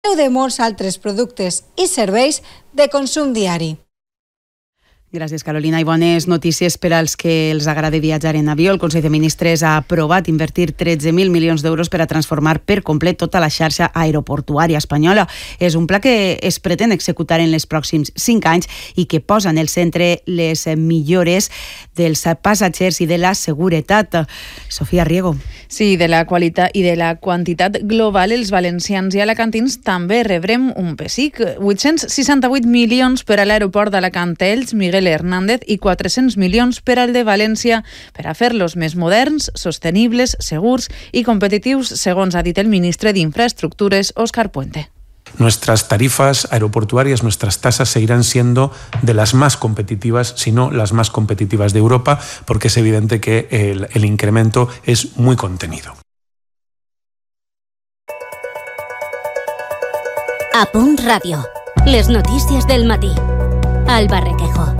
de molts altres productes i serveis de consum diari. Gràcies, Carolina. I bones notícies per als que els agrada viatjar en avió. El Consell de Ministres ha aprovat invertir 13.000 milions d'euros per a transformar per complet tota la xarxa aeroportuària espanyola. És un pla que es pretén executar en els pròxims 5 anys i que posa en el centre les millores dels passatgers i de la seguretat. Sofia Riego. Sí, de la qualitat i de la quantitat global, els valencians i alacantins també rebrem un pessic. 868 milions per a l'aeroport d'Alacant-Elx, Miguel Hernández, i 400 milions per al de València per a fer-los més moderns, sostenibles, segurs i competitius, segons ha dit el ministre d'Infraestructures, Óscar Puente. Nuestras tarifas aeroportuarias, nuestras tasas seguirán siendo de las más competitivas, si no las más competitivas de Europa, porque es evidente que el incremento es muy contenido. A Punt Ràdio. Les notícies del matí. Alba Requejo.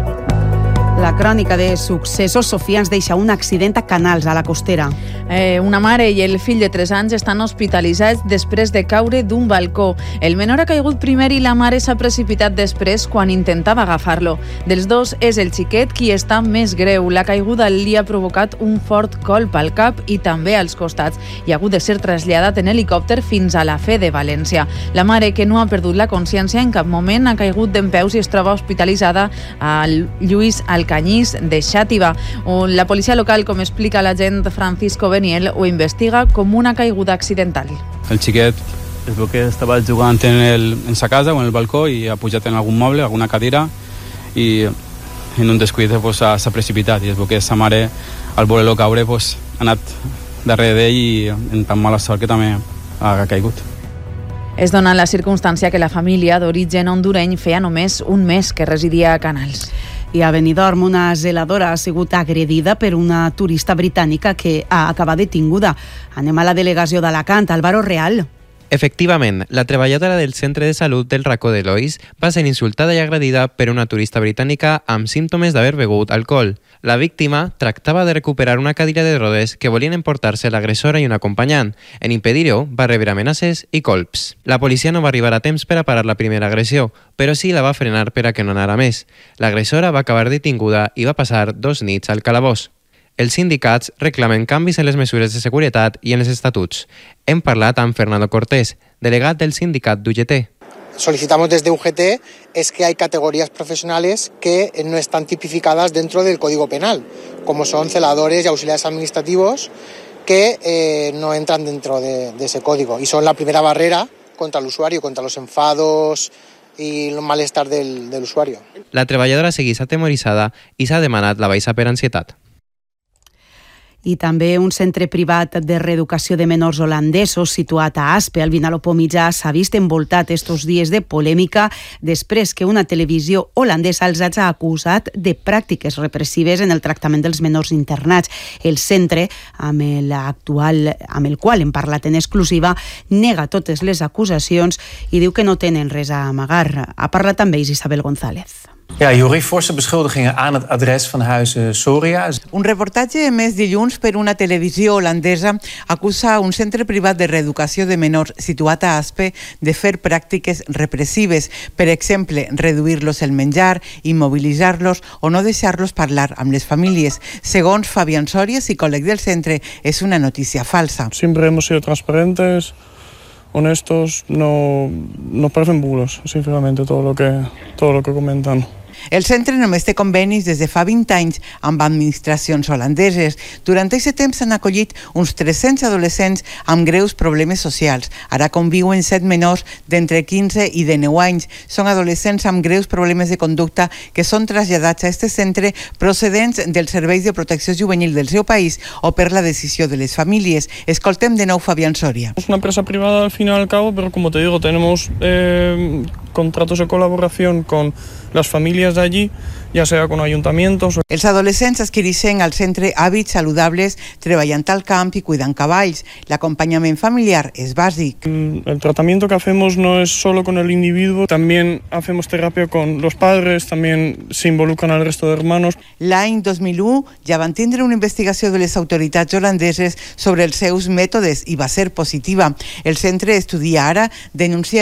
La crònica de successos. Sofia ens deixa un accident a Canals, a la Costera. Una mare i el fill de 3 anys estan hospitalitzats després de caure d'un balcó. El menor ha caigut primer i la mare s'ha precipitat després quan intentava agafar-lo. Dels dos és el xiquet qui està més greu. La caiguda li ha provocat un fort colp al cap i també als costats i ha hagut de ser traslladat en helicòpter fins a la Fe de València. La mare, que no ha perdut la consciència en cap moment, ha caigut dempeus i es troba hospitalitzada al Lluís Alcanyís de Xàtiva. La policia local, com explica l'agent Francisco Beniel, ho investiga com una caiguda accidental. El xiquet es veu que estava jugant en sa casa o en el balcó i ha pujat en algun moble, alguna cadira, i en un descuit s'ha precipitat, i es veu que sa mare, al voler-lo caure, ha anat darrere d'ell i en tan mala sort que també ha caigut. Es dona la circumstància que la família d'origen hondureny feia només un mes que residia a Canals. I a Benidorm, una zeladora ha sigut agredida per una turista britànica que ha acabat detinguda. Anem a la delegació d'Alacant. Álvaro Real. Efectivament, la treballadora del centre de salut del racó d'Eloís va ser insultada i agredida per una turista britànica amb símptomes d'haver begut alcohol. La víctima tractava de recuperar una cadira de rodes que volien emportar-se l'agressora i un acompanyant. En impedir-ho, va rebre amenaces i colps. La policia no va arribar a temps per a parar la primera agressió, però sí la va frenar per a que no anara més. L'agressora va acabar detinguda i va passar 2 nits al calabós. Els sindicats reclamen canvis en les mesures de seguretat i en els estatuts. Hem parlat amb Fernando Cortés, delegat del sindicat d'UGT. Solicitamos desde UGT es que hay categorías profesionales que no están tipificadas dentro del Código Penal, como son celadores y auxiliares administrativos que no entran dentro de ese código y son la primera barrera contra el usuario, contra los enfados i el malestar del usuario. La treballadora segueix atemoritzada i s'ha demanat la baixa per ansietat. I també un centre privat de reeducació de menors holandesos situat a Aspe, al Vinalopó Mitjà, s'ha vist envoltat estos dies de polèmica després que una televisió holandesa els ha acusat de pràctiques repressives en el tractament dels menors internats. El centre, amb el qual hem parlat en exclusiva, nega totes les acusacions i diu que no tenen res a amagar. Ha parlat amb ells Isabel González. Ja, hier richt forse beschuldigingen aan het adres van Huizen Soria. Un reportatge emès dilluns per una televisió holandesa acusa un centre privat de reeducació de menors situat a Aspe de fer pràctiques repressives, per exemple, reduir-los el menjar, immobilitzar-los o no deixar-los parlar amb les famílies. Segons Fabián Soria, psicòleg del centre, és una notícia falsa. Siempre hemos sido transparentes, honestos, no parecen bulos, sinceramente, todo lo que comentan. El centre només té convenis des de fa 20 anys amb administracions holandeses. Durant aquest temps s'han acollit uns 300 adolescents amb greus problemes socials. Ara conviuen 7 menors d'entre 15 i de 9 anys. Són adolescents amb greus problemes de conducta que són traslladats a aquest centre procedents dels serveis de protecció juvenil del seu país o per la decisió de les famílies. Escoltem de nou Fabián Soria. Es una empresa privada al fin y al cabo, pero como te digo, tenemos contratos de colaboración con las familias de allí, ya sea con ayuntamientos. Els adolescents adquireixen al centre hàbits saludables treballant al camp i cuidant cavalls. L'acompanyament familiar és bàsic. El tratamiento que hacemos no es solo con el individuo, también hacemos terapia con los padres, también se involucran al resto de hermanos. L'any 2001 ja van tindre una investigació de les autoritats holandeses sobre els seus mètodes i va ser positiva. El centre estudia ara denunciar